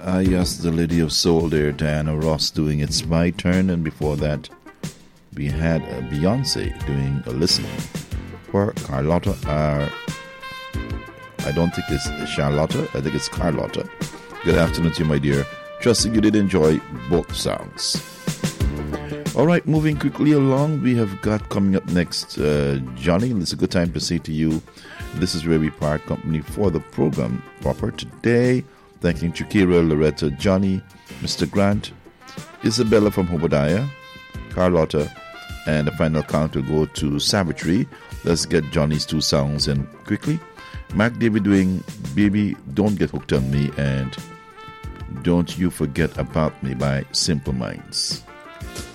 Yes, the Lady of Soul there, Diana Ross doing It's My Turn, and before that we had Beyonce doing a listening for Carlotta. I don't think it's Charlotta, I think it's Carlotta. Good afternoon to you, my dear. Trusting you did enjoy both songs. All right, moving quickly along, we have got coming up next Johnny, and it's a good time to say to you, this is where we part company for the program proper today. Thanking Chikira, Loretta, Johnny, Mr. Grant, Isabella from Obadiah, Carlotta, and the final count will go to Savagery. Let's get Johnny's two songs in quickly. Mac David doing Baby Don't Get Hooked on Me and Don't You Forget About Me by Simple Minds.